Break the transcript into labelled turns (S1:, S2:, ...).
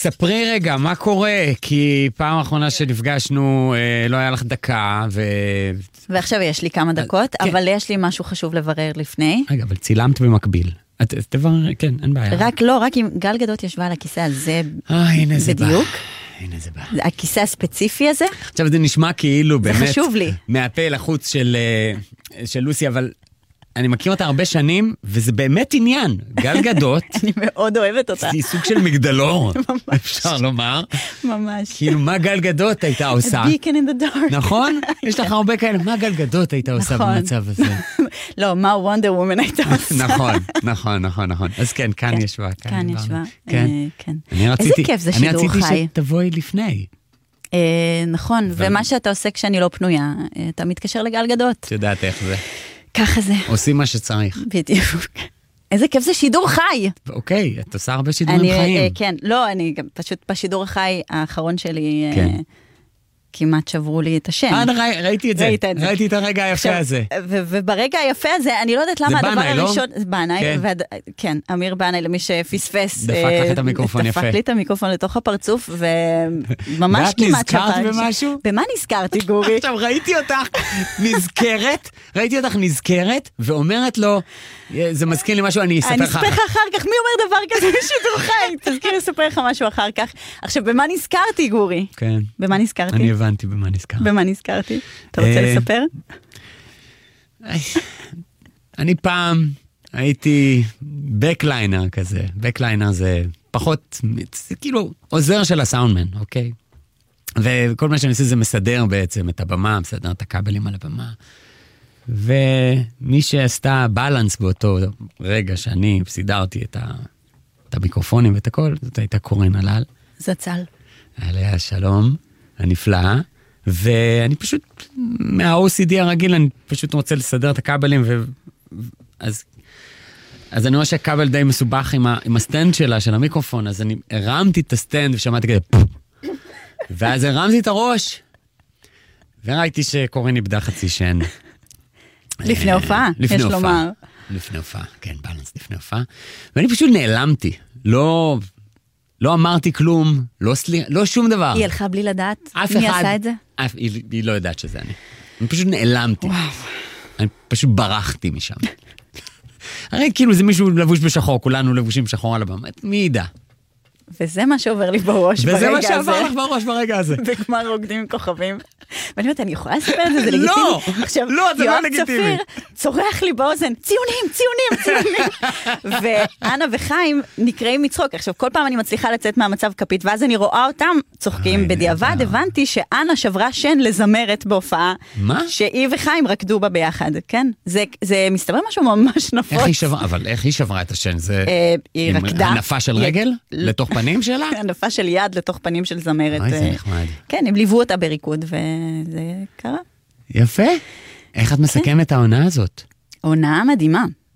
S1: ספרי רגע, מה קורה? כי פעם האחרונה שנפגשנו, לא היה לך דקה,
S2: ועכשיו יש לי כמה דקות, אבל יש לי משהו חשוב לברר לפני.
S1: רגע, אבל צילמת במקביל. כן, אין בעיה.
S2: רק אם גל גדות ישבה על הכיסא הזה בדיוק.
S1: הנה זה בא.
S2: הכיסא הספציפי הזה.
S1: עכשיו זה נשמע כאילו באמת.
S2: זה חשוב לי.
S1: מהפה לחוץ של לוסי, אבל אני מכיר אותה הרבה שנים, וזה באמת עניין. גל גדות.
S2: אני מאוד אוהבת אותה.
S1: היא סוג של מגדלור. אפשר לומר.
S2: ממש.
S1: כאילו, מה גל גדות הייתה עושה?
S2: A beacon in the dark.
S1: נכון? יש לך הרבה כאלה. מה גל גדות הייתה עושה במצב הזה?
S2: לא, מה וונדר וומן הייתה עושה?
S1: נכון. אז כן, כאן ישבה.
S2: כאן ישבה. כן.
S1: איזה
S2: כיף זה שידור חי.
S1: אני רציתי שתבואי לפני.
S2: נכון, ומה שאתה עושה כשאני לא פנויה, אתה מתקשר לגל גדות.
S1: את יודעת איך זה.
S2: ככה זה.
S1: עושים מה שצריך.
S2: בדיוק. איזה כיף זה שידור חי.
S1: אוקיי, את עושה הרבה שידורים חיים.
S2: כן, לא, אני גם פשוט בשידור החי האחרון שלי, כמעט שברו לי את השם.
S1: ראיתי את זה. ראיתי את הרגע היפה הזה.
S2: וברגע היפה הזה, אני לא יודעת למה הדבר הראשון... זה בנאי, כן, אמיר בנאי, למי שפספס.
S1: דפק לך את המיקרופון יפה.
S2: דפק לי את המיקרופון לתוך הפרצוף, וממש כמעט שפק.
S1: ואת נזכרת במשהו?
S2: במה נזכרתי, גורי?
S1: עכשיו, ראיתי אותך נזכרת, ואומרת לו, זה מזכיר לי משהו, אני אספר לך.
S2: אני אספר לך אחר כך, מי אומר דבר כזה בשידור חי? תזכיר לספר לך משהו אחר כך. עכשיו, במה נזכרתי, גורי?
S1: כן.
S2: במה נזכרתי?
S1: אני הבנתי במה נזכרתי.
S2: במה נזכרתי? אתה רוצה לספר?
S1: אני פעם הייתי בקליינר כזה. בקליינר זה פחות, זה כאילו עוזר של הסאונדמן, אוקיי? וכל מה שאני עושה זה מסדר בעצם את הבמה, מסדר את הכבלים על הבמה. ומי שעשתה בלנס באותו רגע שאני סידרתי את המיקרופונים ואת הכל, זאת הייתה קורן הלל.
S2: זצ"ל.
S1: עליה שלום, הנפלאה, ואני פשוט, מה-OCD הרגיל, אני פשוט רוצה לסדר את הכבלים, אז אני רואה שהכבל די מסובך עם הסטנד שלה, של המיקרופון, אז אני הרמתי את הסטנד ושמעתי כזה, ואז הרמתי את הראש, וראיתי שקורן איבדה חצי שן.
S2: לפני הופעה, יש לומר.
S1: לפני הופעה, כן, בלנס לפני הופעה. ואני פשוט נעלמתי. לא אמרתי כלום, לא שום דבר.
S2: היא הלכה בלי לדעת מי עשה את זה?
S1: היא לא יודעת שזה אני פשוט נעלמתי. אני פשוט ברחתי משם. הרי כאילו זה מישהו לבוש בשחור, כולנו לבושים בשחור על הבמה. מי ידע?
S2: וזה מה שעובר לי בראש ברגע הזה.
S1: וזה מה שעבר לך בראש ברגע הזה.
S2: בגמר רוקדים עם כוכבים. ואני אומרת, אני יכולה לספר את זה, זה לגיטימי?
S1: לא,
S2: עכשיו,
S1: זה לא לגיטימי.
S2: יואב צפיר צורח לי באוזן, ציונים. ואנה וחיים נקראים מצחוק. עכשיו, כל פעם אני מצליחה לצאת מהמצב כפית, ואז אני רואה אותם צוחקים. בדיעבד הבנתי שאנה שברה שן לזמרת בהופעה.
S1: מה?
S2: שהיא וחיים רקדו בה ביחד, כן? זה מסתבר משהו ממש נפוץ.
S1: אבל איך היא שברה את השן? זה
S2: היא רקדה.
S1: הנפה של רגל? לתוך פנים שלה?
S2: הנפה של יד לתוך פנים של זמרת.
S1: אוי, זה נחמד.
S2: כן, הם ליוו אותה בריקוד, וזה קרה.
S1: יפה. איך את מסכמת העונה הזאת?
S2: עונה מדהימה.